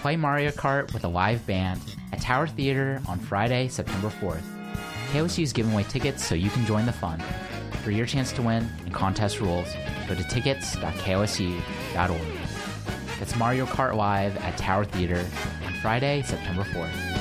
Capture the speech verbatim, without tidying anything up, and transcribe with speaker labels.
Speaker 1: Play Mario Kart with a live band at Tower Theater on Friday, September fourth. K O S U is giving away tickets so you can join the fun. For your chance to win and contest rules, go to tickets dot k o s u dot org. That's Mario Kart Live at Tower Theater on Friday, September fourth.